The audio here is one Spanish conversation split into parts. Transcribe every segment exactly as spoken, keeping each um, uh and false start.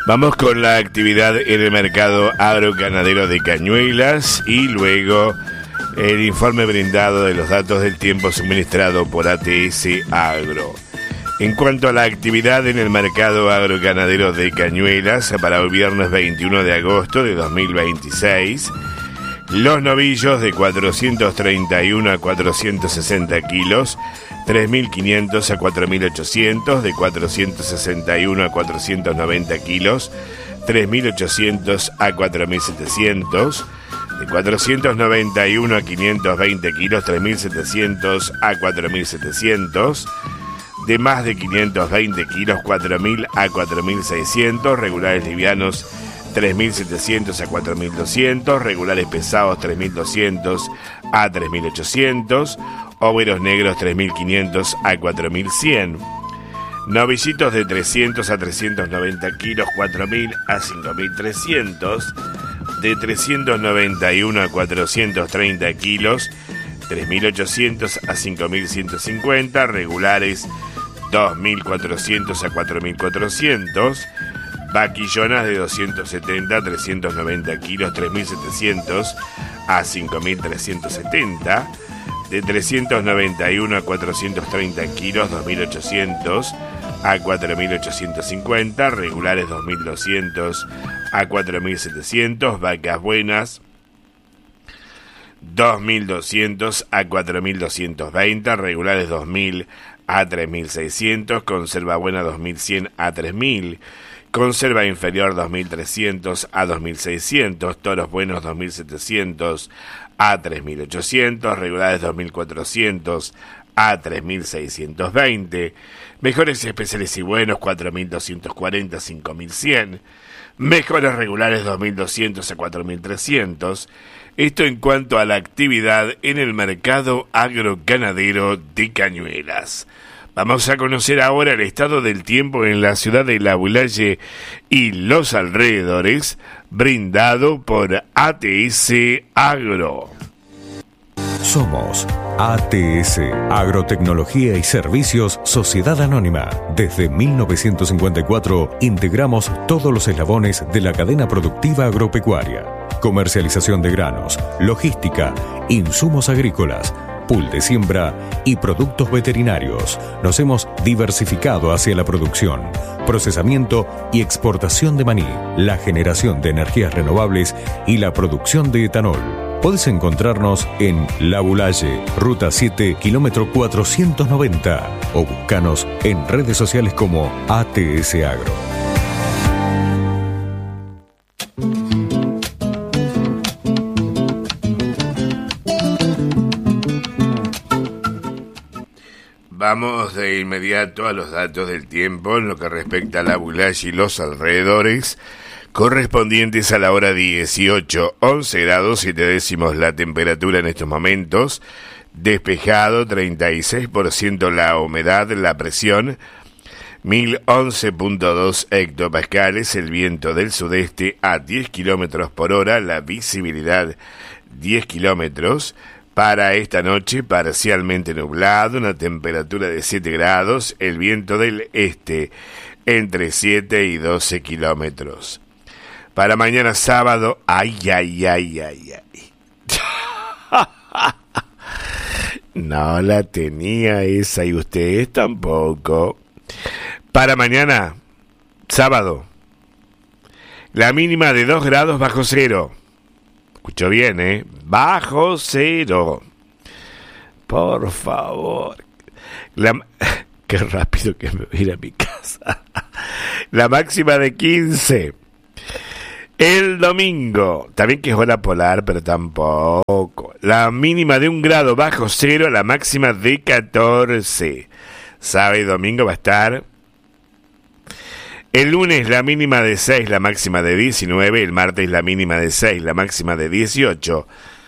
Vamos con la actividad en el mercado agroganadero de Cañuelas y luego el informe brindado de los datos del tiempo suministrado por A T S Agro. En cuanto a la actividad en el mercado agroganadero de Cañuelas, para el viernes veintiuno de agosto de dos mil veintiséis, los novillos de cuatrocientos treinta y uno a cuatrocientos sesenta kilos, tres mil quinientos a cuatro mil ochocientos, de cuatrocientos sesenta y uno a cuatrocientos noventa kilos, tres mil ochocientos a cuatro mil setecientos, de cuatrocientos noventa y uno a quinientos veinte kilos, tres mil setecientos a cuatro mil setecientos, de más de quinientos veinte kilos, cuatro mil a cuatro mil seiscientos, regulares livianos tres mil setecientos a cuatro mil doscientos, regulares pesados tres mil doscientos a tres mil ochocientos, óveros negros tres mil quinientos a cuatro mil cien, novillitos de trescientos a trescientos noventa kilos, cuatro mil a cinco mil trescientos, de trescientos noventa y uno a cuatrocientos treinta kilos, tres mil ochocientos a cinco mil ciento cincuenta, regulares dos mil cuatrocientos a cuatro mil cuatrocientos, vaquillonas de doscientos setenta a trescientos noventa kilos, tres mil setecientos a cinco mil trescientos setenta, de trescientos noventa y uno a cuatrocientos treinta kilos, dos mil ochocientos a cuatro mil ochocientos cincuenta, regulares dos mil doscientos a cuatro mil setecientos, vacas buenas dos mil doscientos a cuatro mil doscientos veinte, regulares dos mil a tres mil seiscientos, conserva buena dos mil cien a tres mil, conserva inferior dos mil trescientos a dos mil seiscientos, toros buenos dos mil setecientos a tres mil ochocientos, regulares dos mil cuatrocientos a tres mil seiscientos veinte, mejores especiales y buenos cuatro mil doscientos cuarenta a cinco mil cien, mejores regulares dos mil doscientos a cuatro mil trescientos. Esto en cuanto a la actividad en el mercado agroganadero de Cañuelas. Vamos a conocer ahora el estado del tiempo en la ciudad de Laboulaye y los alrededores, brindado por A T S Agro. Somos A T S, Agrotecnología y Servicios Sociedad Anónima. Desde mil novecientos cincuenta y cuatro integramos todos los eslabones de la cadena productiva agropecuaria. Comercialización de granos, logística, insumos agrícolas, pool de siembra y productos veterinarios. Nos hemos diversificado hacia la producción, procesamiento y exportación de maní, la generación de energías renovables y la producción de etanol. Podés encontrarnos en Laboulaye, Ruta siete, kilómetro cuatrocientos noventa, o buscanos en redes sociales como A T S Agro. Vamos de inmediato a los datos del tiempo en lo que respecta a Laboulaye y los alrededores, correspondientes a la hora dieciocho, once grados siete décimos la temperatura en estos momentos, despejado, treinta y seis por ciento la humedad, la presión mil once punto dos hectopascales, el viento del sudeste a diez kilómetros por hora, la visibilidad diez kilómetros. Para esta noche parcialmente nublado, una temperatura de siete grados, el viento del este entre siete y doce kilómetros. Para mañana sábado, ay, ay, ay, ay, ay. No la tenía esa y ustedes tampoco. Para mañana, sábado, la mínima de dos grados bajo cero. Escucho bien, ¿eh? Bajo cero. Por favor. La... Qué rápido que me voy a ir a mi casa. La máxima de quince. El domingo. También que es hora polar, pero tampoco. La mínima de un grado bajo cero, la máxima de catorce. Sábado y domingo va a estar... El lunes la mínima de seis, la máxima de diecinueve. El martes la mínima de seis, la máxima de dieciocho.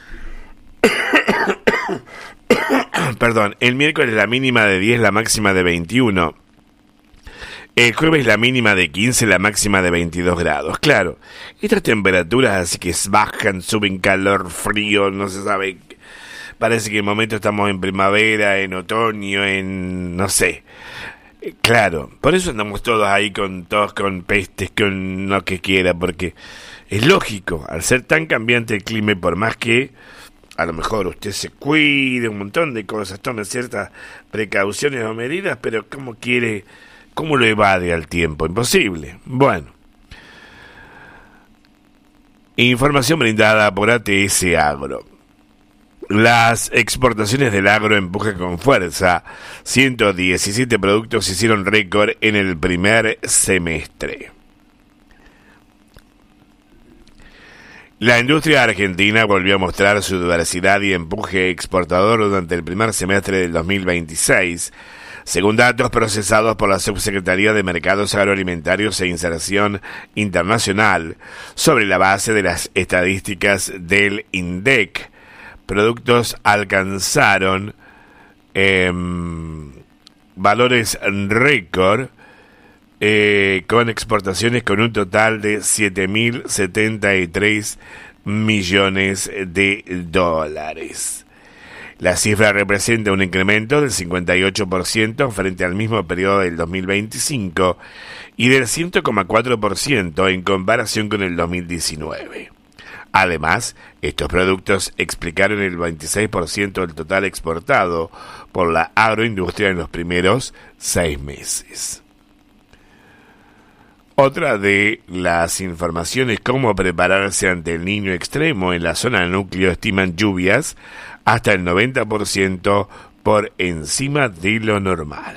Perdón, el miércoles la mínima de diez, la máxima de veintiuno. El jueves la mínima de quince, la máxima de veintidós grados. Claro, estas temperaturas así que bajan, suben calor, frío, no se sabe. Parece que en el momento estamos en primavera, en otoño, en... no sé... Eh, claro, por eso andamos todos ahí con todos con pestes, con lo que quiera, porque es lógico, al ser tan cambiante el clima, por más que a lo mejor usted se cuide, un montón de cosas, tome ciertas precauciones o medidas, pero ¿cómo quiere, cómo lo evade al tiempo? Imposible. Bueno. Información brindada por A T S Agro. Las exportaciones del agro empujan con fuerza. ciento diecisiete productos hicieron récord en el primer semestre. La industria argentina volvió a mostrar su diversidad y empuje exportador durante el primer semestre del dos mil veintiséis, según datos procesados por la Subsecretaría de Mercados Agroalimentarios e Inserción Internacional, sobre la base de las estadísticas del INDEC. Productos alcanzaron eh, valores récord, Eh, con exportaciones con un total de siete mil setenta y tres millones de dólares. La cifra representa un incremento del cincuenta y ocho por ciento frente al mismo periodo del dos mil veinticinco y del cien coma cuatro por ciento en comparación con el dos mil diecinueve. Además, estos productos explicaron el veintiséis por ciento del total exportado por la agroindustria en los primeros seis meses. Otra de las informaciones, cómo prepararse ante el Niño extremo. En la zona núcleo estiman lluvias hasta el noventa por ciento por encima de lo normal.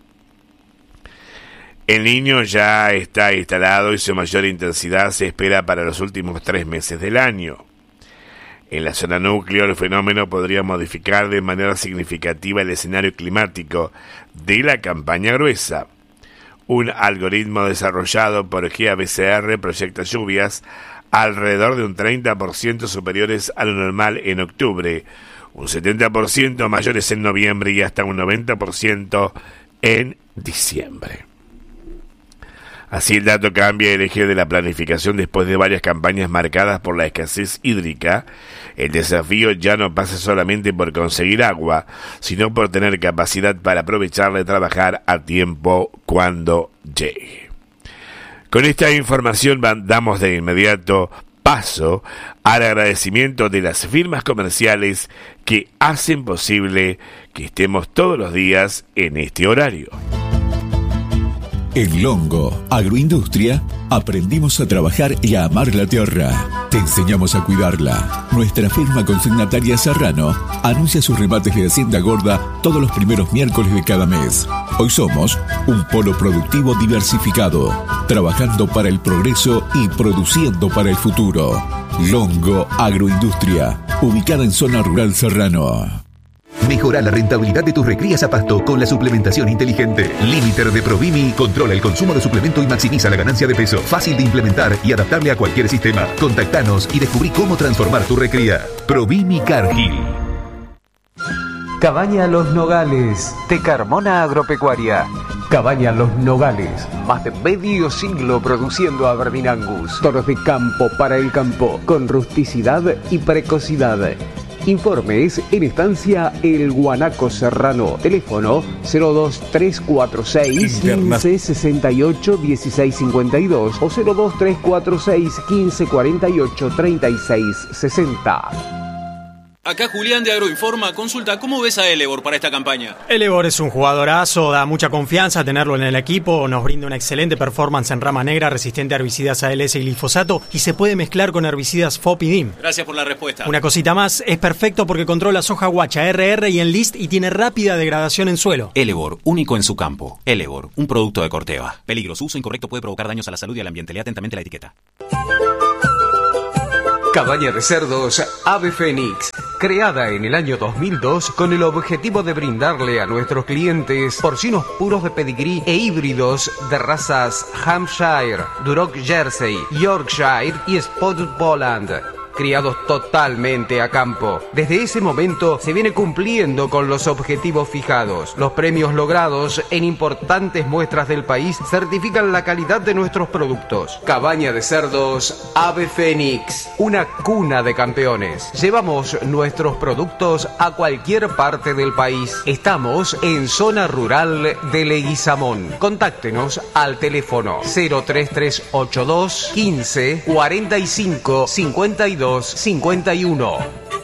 El Niño ya está instalado y su mayor intensidad se espera para los últimos tres meses del año. En la zona núcleo, el fenómeno podría modificar de manera significativa el escenario climático de la campaña gruesa. Un algoritmo desarrollado por G A B C R proyecta lluvias alrededor de un treinta por ciento superiores a lo normal en octubre, un setenta por ciento mayores en noviembre y hasta un noventa por ciento en diciembre. Así el dato cambia el eje de la planificación después de varias campañas marcadas por la escasez hídrica. El desafío ya no pasa solamente por conseguir agua, sino por tener capacidad para aprovecharla y trabajar a tiempo cuando llegue. Con esta información damos de inmediato paso al agradecimiento de las firmas comerciales que hacen posible que estemos todos los días en este horario. En Longo Agroindustria aprendimos a trabajar y a amar la tierra. Te enseñamos a cuidarla. Nuestra firma consignataria Serrano anuncia sus remates de Hacienda Gorda todos los primeros miércoles de cada mes. Hoy somos un polo productivo diversificado, trabajando para el progreso y produciendo para el futuro. Longo Agroindustria, ubicada en zona rural Serrano. Mejora la rentabilidad de tus recrías a pasto con la suplementación inteligente. Limiter de Provimi controla el consumo de suplemento y maximiza la ganancia de peso. Fácil de implementar y adaptable a cualquier sistema. Contactanos y descubrí cómo transformar tu recría. Provimi Cargill. Cabaña Los Nogales, de Carmona Agropecuaria. Cabaña Los Nogales, más de medio siglo produciendo Aberdeen Angus. Toros de campo para el campo, con rusticidad y precocidad. Informes en Estancia El Guanaco Serrano. Teléfono cero dos tres cuatro seis, quince sesenta y ocho, dieciséis cincuenta y dos o cero dos tres cuatro seis, quince cuarenta y ocho, treinta y seis sesenta. Acá Julián de Agroinforma. Consulta, ¿cómo ves a Elevor para esta campaña? Elevor es un jugadorazo, da mucha confianza tenerlo en el equipo, nos brinda una excelente performance en rama negra, resistente a herbicidas A L S y glifosato y se puede mezclar con herbicidas F O P y D I M. Gracias por la respuesta. Una cosita más, es perfecto porque controla soja guacha, R R y Enlist y tiene rápida degradación en suelo. Elevor, único en su campo. Elevor, un producto de Corteva. Peligros, uso incorrecto puede provocar daños a la salud y al ambiente. Lea atentamente la etiqueta. Cabaña de cerdos Ave Fénix, creada en el año dos mil dos con el objetivo de brindarle a nuestros clientes porcinos puros de pedigrí e híbridos de razas Hampshire, Duroc Jersey, Yorkshire y Spotted Poland. criados totalmente a campo. Desde ese momento se viene cumpliendo con los objetivos fijados. Los premios logrados en importantes muestras del país certifican la calidad de nuestros productos. Cabaña de cerdos Ave Fénix, una cuna de campeones. Llevamos nuestros productos a cualquier parte del país. Estamos en zona rural de Leguizamón. Contáctenos al teléfono cero tres tres ocho dos quince cuarenta y cinco cincuenta y dos cincuenta y uno.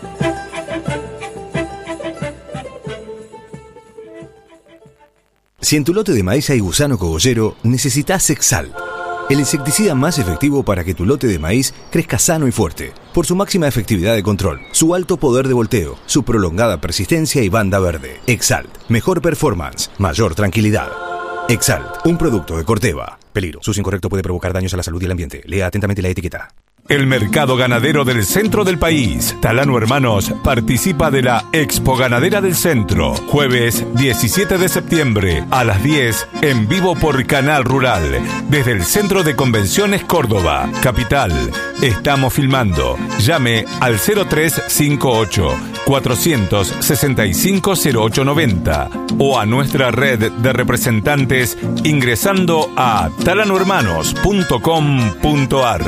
Si en tu lote de maíz hay gusano cogollero, necesitas Exalt, el insecticida más efectivo para que tu lote de maíz crezca sano y fuerte, por su máxima efectividad de control, su alto poder de volteo, su prolongada persistencia y banda verde. Exalt, mejor performance, mayor tranquilidad. Exalt, un producto de Corteva. Peligro, su uso incorrecto puede provocar daños a la salud y el ambiente. Lea atentamente la etiqueta. El mercado ganadero del centro del país. Talano Hermanos participa de la Expo Ganadera del Centro. Jueves diecisiete de septiembre a las diez en vivo por Canal Rural. Desde el Centro de Convenciones Córdoba, Capital. Estamos filmando. Llame al cero tres cinco ocho cuatro seis cinco cero ocho nueve cero o a nuestra red de representantes ingresando a talano hermanos punto com punto ar.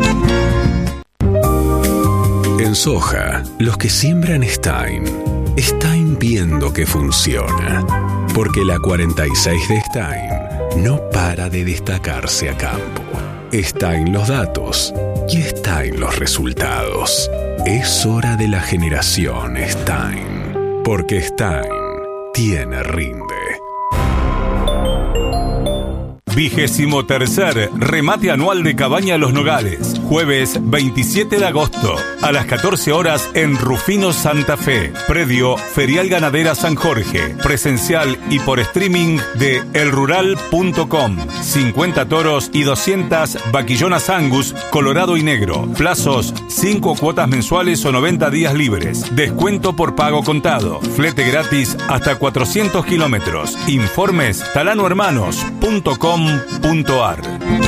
En soja, los que siembran Stein, Stein viendo que funciona. Porque la cuarenta y seis de Stein no para de destacarse a campo. Está en los datos y está en los resultados. Es hora de la generación Stein. Porque Stein tiene rinde. Vigésimo tercer remate anual de Cabaña Los Nogales. Jueves veintisiete de agosto a las catorce horas en Rufino Santa Fe. Predio Ferial Ganadera San Jorge. Presencial y por streaming de el rural punto com. cincuenta toros y doscientas vaquillonas Angus, colorado y negro. Plazos cinco cuotas mensuales o noventa días libres. Descuento por pago contado. Flete gratis hasta cuatrocientos kilómetros. Informes talano hermanos punto com punto ar.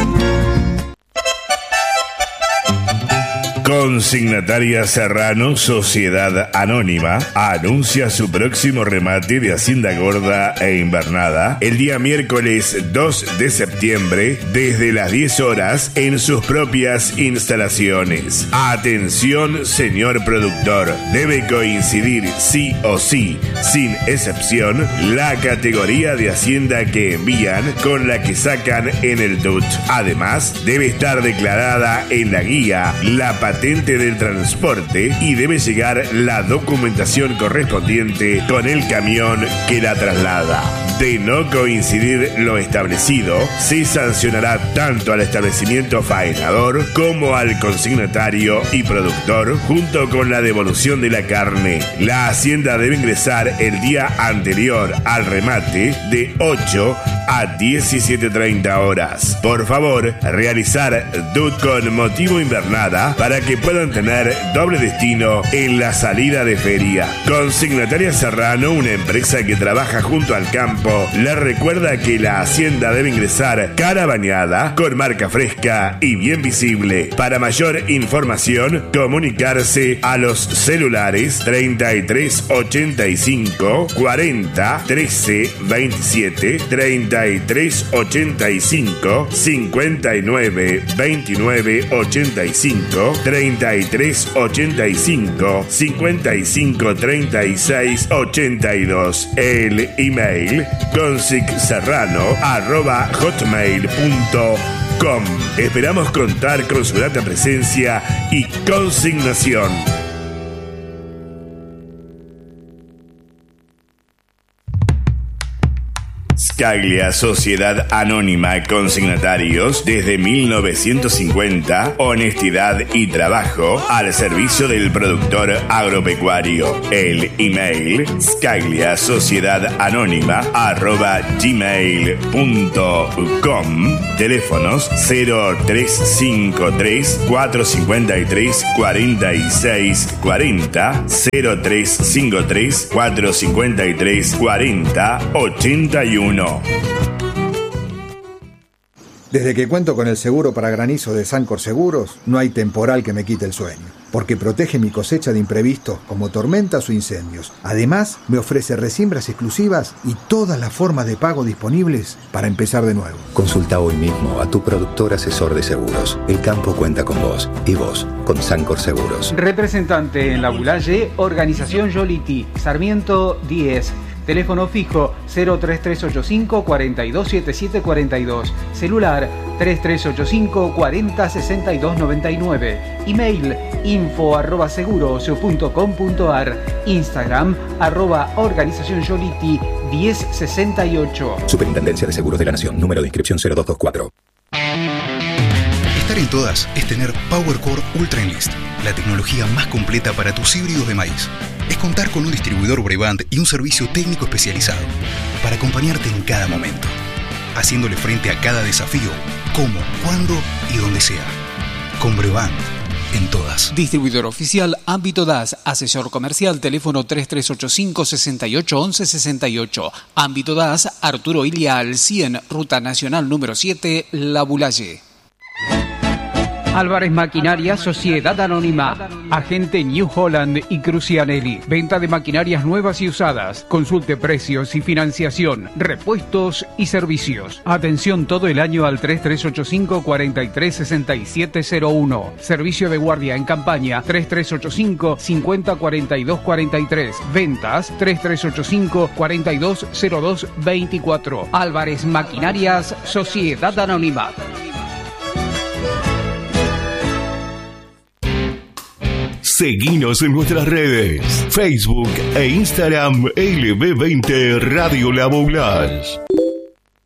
Consignataria Serrano, Sociedad Anónima, anuncia su próximo remate de Hacienda Gorda e Invernada el día miércoles dos de septiembre desde las diez horas en sus propias instalaciones. Atención, señor productor, debe coincidir sí o sí, sin excepción, la categoría de Hacienda que envían con la que sacan en el D U T. Además, debe estar declarada en la guía la patente del transporte y debe llegar la documentación correspondiente con el camión que la traslada. De no coincidir lo establecido, se sancionará tanto al establecimiento faenador como al consignatario y productor, junto con la devolución de la carne. La hacienda debe ingresar el día anterior al remate de ocho a diecisiete treinta horas. Por favor, realizar D U T con motivo invernada para que puedan tener doble destino en la salida de feria. Consignataria Serrano, una empresa que trabaja junto al campo, les recuerda que la hacienda debe ingresar cara bañada, con marca fresca y bien visible. Para mayor información, comunicarse a los celulares treinta y tres ochenta y cinco cuarenta trece veintisiete, treinta y tres ochenta y cinco cincuenta y nueve veintinueve ochenta y cinco, treinta y tres ochenta y cinco cincuenta y cinco treinta y seis ochenta y dos. El email consicserrano arroba hotmail punto com. Esperamos contar con su grata presencia y consignación. Scaglia, Sociedad Anónima, consignatarios desde mil novecientos cincuenta, honestidad y trabajo al servicio del productor agropecuario. El email scaglia sociedad anónima arroba gmail punto com. Teléfonos cero tres cinco tres cuatro cinco tres cuatro seis cuatro cero, cero tres cinco tres cuatro cinco tres cuarenta ochenta y uno. Desde que cuento con el seguro para granizo de Sancor Seguros, no hay temporal que me quite el sueño, porque protege mi cosecha de imprevistos como tormentas o incendios. Además, me ofrece resiembras exclusivas y todas las formas de pago disponibles para empezar de nuevo. Consulta hoy mismo a tu productor asesor de seguros. El campo cuenta con vos y vos con Sancor Seguros. Representante en La Bulaye, Organización Yoliti, Sarmiento diez. Teléfono fijo cero tres tres ocho cinco, cuatro dos siete siete cuatro dos. Celular tres tres ocho cinco, cuatro cero seis dos nueve nueve. Email info arroba seguros punto com punto ar. Instagram arroba organización Yoliti diez sesenta y ocho. Superintendencia de Seguros de la Nación. Número de inscripción cero dos dos cuatro. Estar en todas es tener PowerCore Ultra Enlist, la tecnología más completa para tus híbridos de maíz. Es contar con un distribuidor Brevant y un servicio técnico especializado para acompañarte en cada momento, haciéndole frente a cada desafío, como, cuándo y donde sea. Con Brevant, en todas. Distribuidor oficial Ámbito D A S, asesor comercial, teléfono tres tres ocho cinco, seis ocho once sesenta y ocho. Ámbito D A S, Arturo Ilia al cien, Ruta Nacional número siete, La Bulaye. Álvarez Maquinaria Sociedad Anónima, agente New Holland y Crucianelli. Venta de maquinarias nuevas y usadas. Consulte precios y financiación, repuestos y servicios. Atención todo el año al tres tres ocho cinco, cuatro tres seis siete cero uno. Servicio de guardia en campaña tres tres ocho cinco, cinco cero cuatro dos cuatro tres. Ventas tres tres ocho cinco, cuatro dos cero dos veinticuatro. Álvarez Maquinarias Sociedad Anónima. Seguinos en nuestras redes, Facebook e Instagram L B veinte Radio La Bulaye.